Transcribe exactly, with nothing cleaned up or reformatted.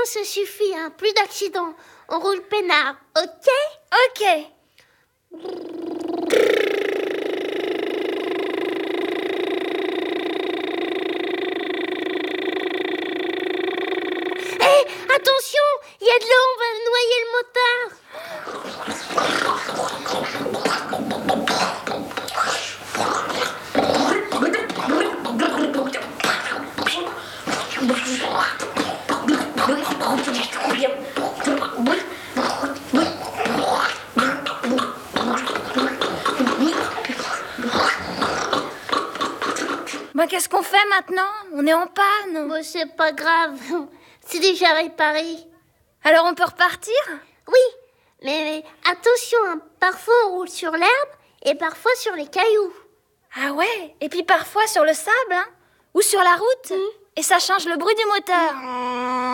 ça suffit, hein. Plus d'accidents. On roule peinard, ok? Ok. Hé, attention, il y a de l'eau, on va noyer le motard. Bah, qu'est-ce qu'on fait maintenant? On est en panne. Bon, c'est pas grave, c'est déjà réparé. Alors on peut repartir? Oui, mais, mais attention, hein. Parfois on roule sur l'herbe et parfois sur les cailloux. Ah ouais? Et puis parfois sur le sable, hein? Ou sur la route. Mmh. Et ça change le bruit du moteur.